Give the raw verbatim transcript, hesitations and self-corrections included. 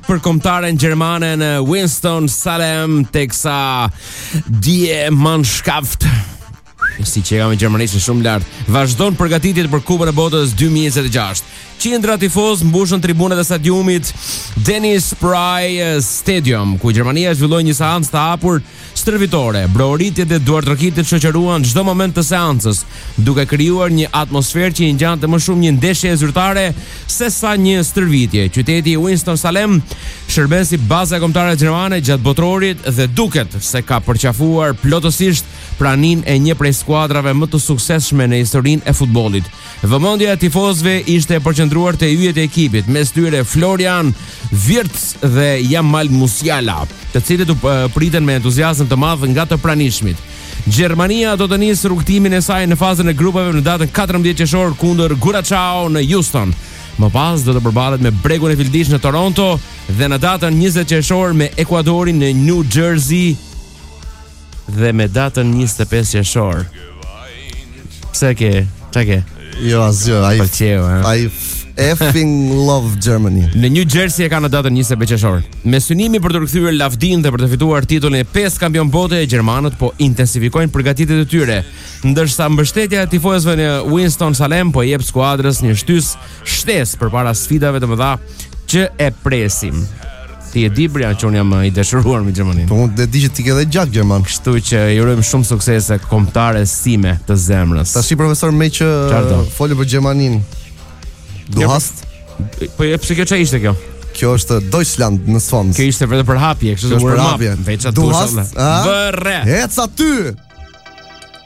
për kombëtaren gjermane në Winston-Salem, teksa Die Mannschaft, si që kam e gjermanisë shumë lartë, vazhdon përgatitjet për Kupën e Botës dy mijë e njëzet e gjashtë. Qindra tifoz mbushën tribunat e stadiumit Dennis Pry Stadium, ku Gjermania zhvilloi një seancë të hapur stërvitore. Brohoritjet dhe duartrokitet shoqëruan çdo moment të seancës, duke krijuar një atmosferë që i ngjante më shumë një ndeshje zyrtare se sa një stërvitje. Qyteti Winston-Salem shërben si baza kombëtare gjermane gjatë botrorit dhe duket se ka përqafuar plotësisht praninë e një prej skuadrave më të suksesshme në historinë e futbollit. Vëmendja e tifozëve ishte e përqendruar te yjet e ekipit, mes tyre Florian Wirtz dhe Jamal Musiala, të cilët u priten me entuziazëm të madh nga të pranishmit. Gjermania do të nisë rrugtimin e saj në fazën e grupeve në datën katërmbëdhjetë qershor kundër Curaçao në Houston. Më pas do të përballet me Bregun e Fildish në Toronto dhe në datën njëzet qershor me Ekuadorin në New Jersey dhe me datën njëzet e pesë qershor. Pse ke? Çka ke? Jo, asgjë, ai ai effing love Germany. Në New Jersey e ka në datën njëzet e pesë qershor. Me synimi për të rikthyer lavdin dhe për të fituar titullin e pesë kampion bote, gjermanët po intensifikojnë përgatitjet e tyre, ndërsa mbështetja e tifozëve në Winston-Salem po jep skuadrës një shtys shtesë përpara sfidave të mëdha që e presim. Ti e di Brian që unë jam i dashuruar me Gjermaninë. Po unë e di që ti ke dhe gjatë gjerman. Kështu që i urojmë shumë suksese kombëtares sime të zemrës. Tashi profesor me që folë për Gjermaninë. Duhast? Po e pse kjo çfarë ishte kjo? Kjo është Deutschland në sfond. Kjo ishte vetëm për hapje, kështu është për hapje. Veç aty. Duhast? Vërre. Ec aty.